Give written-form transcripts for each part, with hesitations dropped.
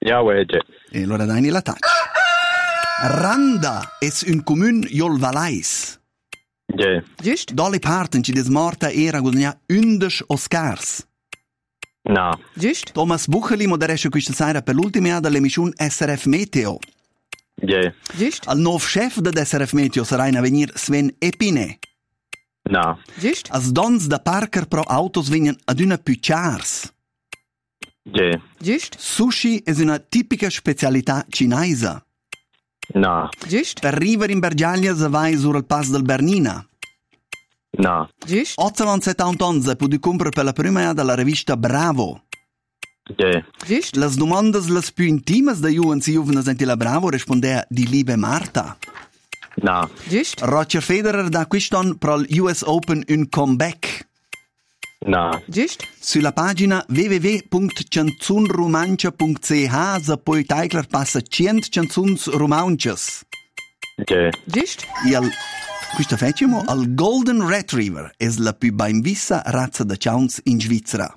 Ja, uege. E allora dai la touch. Randa è un comune jol Valais. Ja. Giust? Dalle parti ci desmorta era guadagna 11 Oscars. No. Giust? Thomas Bucheli moderesce questa sera per l'ultima anno dell'emissione SRF Meteo. Ja. Giust? Al nuovo chef de SRF Meteo sarà in avvenir Sven Epine. No. Giust? As dons da Parker pro autos vengono ad una pichars. Ja. Giust? Sushi è una tipica specialità cinese. No. Giust? Per arrivare in Bergaglia si vai sul pass del Bernina. No. Giust? 871 puoi comprare per la prima volta la rivista Bravo. Ja. Giust? Le domande les più intimes da Juven si Juven senti la Bravo rispondeva di Liebe Marta. No. Giust? Roger Federer da quest'anno pro l'US Open un comeback. No. Giust? Sulla pagina www.canzunromancia.ch se poi Teigler passa 100 canzuns romances. Ja. Giust? E questo facciamo al Golden Retriever, è la più ben vista razza da ciauns in Svizzera.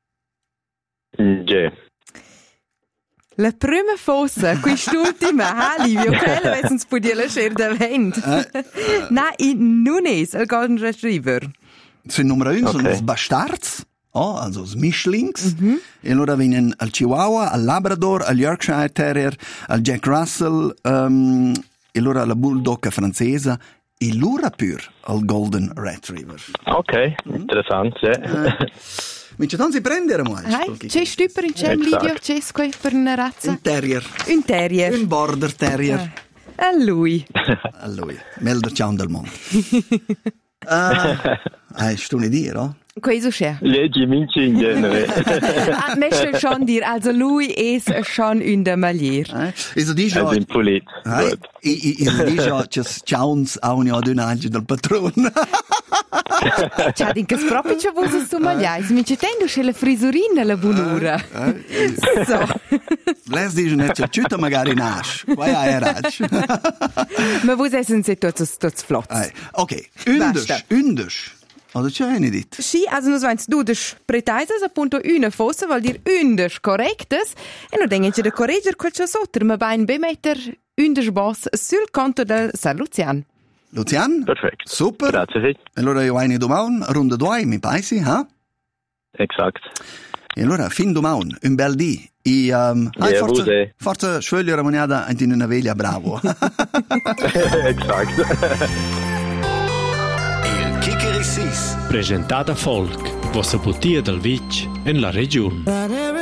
Ja. La prima fossa, quest'ultima, Livio, quella avessimo potuto lasciare davanti. No, non è il Golden Retriever. Sind Nummer 1 Okay. sono i Bastards, also i Mischlings, e allora vengono al Chihuahua, al Labrador, al Yorkshire Terrier, al Jack Russell, e allora la Bulldog francese, e l'ora pur al Golden Retriever. Okay. Interessant, ja. Mince tanto si prendere mai. C'è stupper in c'è Exact. Livio, c'è qua per una razza? Un Terrier, Un terrier. un Border Terrier. A lui. A lui, melder ciao del mondo. Sto ne dire, no? Questo c'è. Leggi minci in genere. Möchte schon dir, also lui ist schon in der Malier. E so dice, Also in Polit. e so dice, c'è ciauns a ogni adunaggi del patrono. C'ha dinche proprio c'è vuoi su Malier. Mi ci tengo c'è la frisurina la bunura. So. Les dice, ne c'è ciuta magari nasce. Vai a erag. Ma voi essen se tots flott. Ok, Basta. undisch. Oder c'è eine dit? Sì, also nos vens dudes pretaises appunto una fossa vuol dir undes correctes e non dengen de corregger quel c'è sotto, ma bain bemetter undes boss sul conto del San Lucian. Lucian? Perfekt. Super. Grazie viel. Allora io eine domaun, runde 2, mi paesi, ha? Exakt. E allora, fin domaun, un bel di. Forza sciogliere ramoniada in una veglia bravo. Exakt. Il Kikeriksis. Presentata Folk, vostra putia del Vic in la regione.